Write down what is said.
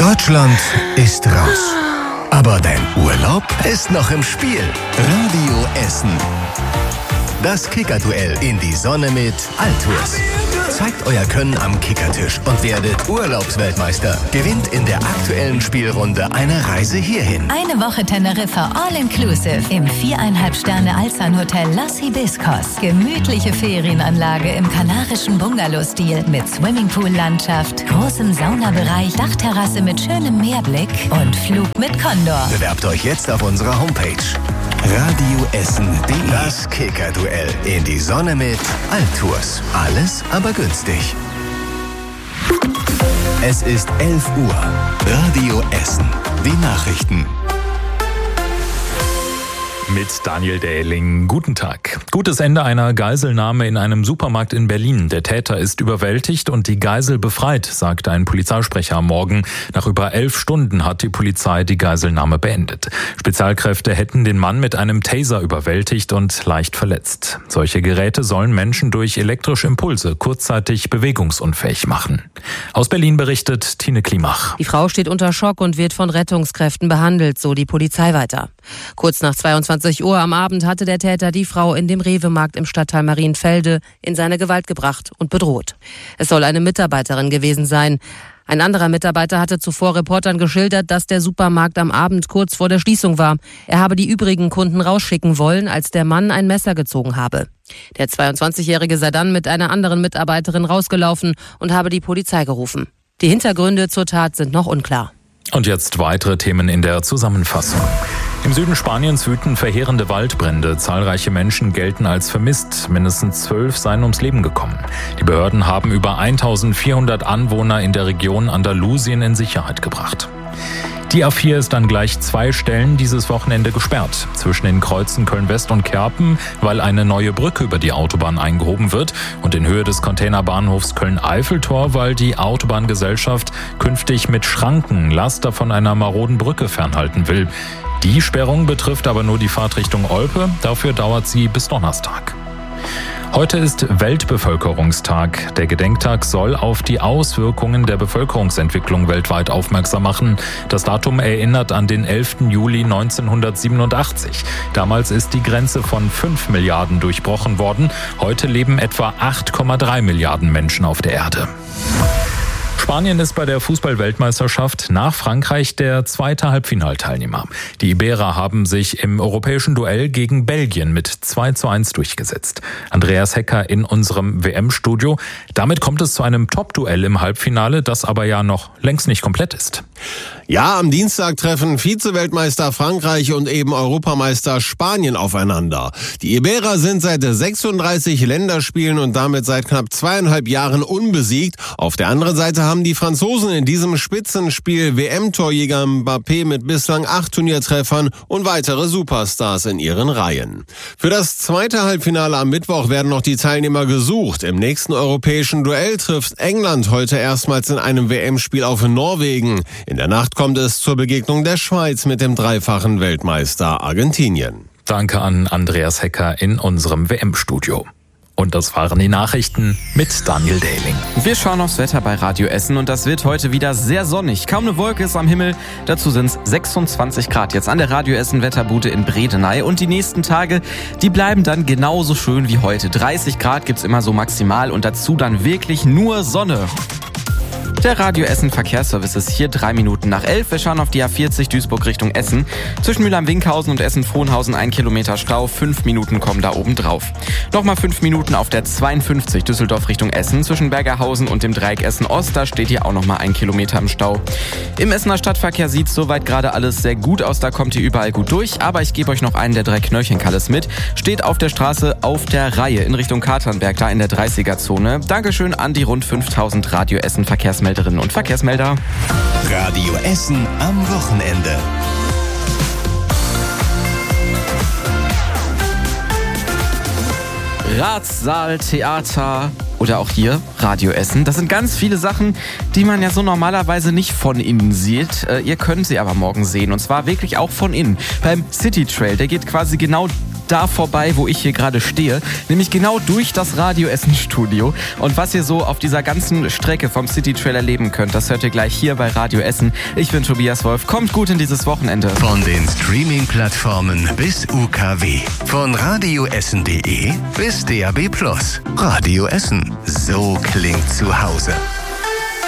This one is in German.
Deutschland ist raus. Aber dein Urlaub ist noch im Spiel. Radio Essen. Das Kickerduell in die Sonne mit Altours. Zeigt euer Können am Kickertisch und werdet Urlaubsweltmeister. Gewinnt in der aktuellen Spielrunde eine Reise hierhin. Eine Woche Teneriffa All-Inclusive im 4,5 Sterne Alzan-Hotel Los Hibiscos. Gemütliche Ferienanlage im kanarischen Bungalow-Stil mit Swimmingpool-Landschaft, großem Saunabereich, Dachterrasse mit schönem Meerblick und Flug mit Condor. Bewerbt euch jetzt auf unserer Homepage. radioessen.de. Das Kickerduell in die Sonne mit Altours. Alles aber günstig. Es ist 11 Uhr. Radio Essen. Die Nachrichten. Mit Daniel Dähling. Guten Tag. Gutes Ende einer Geiselnahme in einem Supermarkt in Berlin. Der Täter ist überwältigt und die Geisel befreit, sagte ein Polizeisprecher am Morgen. Nach über 11 Stunden hat die Polizei die Geiselnahme beendet. Spezialkräfte hätten den Mann mit einem Taser überwältigt und leicht verletzt. Solche Geräte sollen Menschen durch elektrische Impulse kurzzeitig bewegungsunfähig machen. Aus Berlin berichtet Tine Klimach. Die Frau steht unter Schock und wird von Rettungskräften behandelt, so die Polizei weiter. Kurz nach 22 Uhr am Abend hatte der Täter die Frau in dem Rewe-Markt im Stadtteil Marienfelde in seine Gewalt gebracht und bedroht. Es soll eine Mitarbeiterin gewesen sein. Ein anderer Mitarbeiter hatte zuvor Reportern geschildert, dass der Supermarkt am Abend kurz vor der Schließung war. Er habe die übrigen Kunden rausschicken wollen, als der Mann ein Messer gezogen habe. Der 22-Jährige sei dann mit einer anderen Mitarbeiterin rausgelaufen und habe die Polizei gerufen. Die Hintergründe zur Tat sind noch unklar. Und jetzt weitere Themen in der Zusammenfassung. Im Süden Spaniens wüten verheerende Waldbrände. Zahlreiche Menschen gelten als vermisst. Mindestens 12 seien ums Leben gekommen. Die Behörden haben über 1400 Anwohner in der Region Andalusien in Sicherheit gebracht. Die A4 ist an gleich 2 Stellen dieses Wochenende gesperrt. Zwischen den Kreuzen Köln-West und Kerpen, weil eine neue Brücke über die Autobahn eingehoben wird, und in Höhe des Containerbahnhofs Köln-Eiffeltor, weil die Autobahngesellschaft künftig mit Schranken Laster von einer maroden Brücke fernhalten will. Die Sperrung betrifft aber nur die Fahrtrichtung Olpe. Dafür dauert sie bis Donnerstag. Heute ist Weltbevölkerungstag. Der Gedenktag soll auf die Auswirkungen der Bevölkerungsentwicklung weltweit aufmerksam machen. Das Datum erinnert an den 11. Juli 1987. Damals ist die Grenze von 5 Milliarden durchbrochen worden. Heute leben etwa 8,3 Milliarden Menschen auf der Erde. Spanien ist bei der Fußball-Weltmeisterschaft nach Frankreich der zweite Halbfinalteilnehmer. Die Iberer haben sich im europäischen Duell gegen Belgien mit 2:1 durchgesetzt. Andreas Hecker in unserem WM-Studio. Damit kommt es zu einem Top-Duell im Halbfinale, das aber ja noch längst nicht komplett ist. Ja, am Dienstag treffen Vize-Weltmeister Frankreich und eben Europameister Spanien aufeinander. Die Iberer sind seit 36 Länderspielen und damit seit knapp 2,5 Jahren unbesiegt. Auf der anderen Seite haben die Franzosen in diesem Spitzenspiel WM-Torjäger Mbappé mit bislang 8 Turniertreffern und weitere Superstars in ihren Reihen. Für das zweite Halbfinale am Mittwoch werden noch die Teilnehmer gesucht. Im nächsten europäischen Duell trifft England heute erstmals in einem WM-Spiel auf Norwegen. In der Nacht kommt es zur Begegnung der Schweiz mit dem dreifachen Weltmeister Argentinien. Danke an Andreas Hecker in unserem WM-Studio. Und das waren die Nachrichten mit Daniel Dähling. Wir schauen aufs Wetter bei Radio Essen und das wird heute wieder sehr sonnig. Kaum eine Wolke ist am Himmel, dazu sind es 26 Grad jetzt an der Radio Essen Wetterbude in Bredeney. Und die nächsten Tage, die bleiben dann genauso schön wie heute. 30 Grad gibt's immer so maximal und dazu dann wirklich nur Sonne. Der Radio Essen Verkehrsservice ist hier 3 Minuten nach 11. Wir schauen auf die A40 Duisburg Richtung Essen. Zwischen Mülheim-Winkhausen und Essen-Frohnhausen 1 Kilometer Stau. 5 Minuten kommen da oben drauf. Nochmal 5 Minuten auf der 52 Düsseldorf Richtung Essen. Zwischen Bergerhausen und dem Dreieck Essen-Ost. Da steht hier auch nochmal 1 Kilometer im Stau. Im Essener Stadtverkehr sieht soweit gerade alles sehr gut aus. Da kommt ihr überall gut durch. Aber ich gebe euch noch einen der 3 Knöllchenkalles mit. Steht auf der Straße auf der Reihe in Richtung Katernberg, da in der 30er-Zone. Dankeschön an die rund 5000 Radio Essen Verkehrsmelderinnen und Verkehrsmelder. Radio Essen am Wochenende. Ratssaal, Theater oder auch hier Radio Essen. Das sind ganz viele Sachen, die man ja so normalerweise nicht von innen sieht. Ihr könnt sie aber morgen sehen und zwar wirklich auch von innen. Beim City Trail, der geht quasi genau da vorbei, wo ich hier gerade stehe, nämlich genau durch das Radio Essen Studio. Und was ihr so auf dieser ganzen Strecke vom City Trail erleben könnt, das hört ihr gleich hier bei Radio Essen. Ich bin Tobias Wolf, kommt gut in dieses Wochenende. Von den Streaming-Plattformen bis UKW, von radioessen.de bis DAB+. Radio Essen, so klingt zu Hause.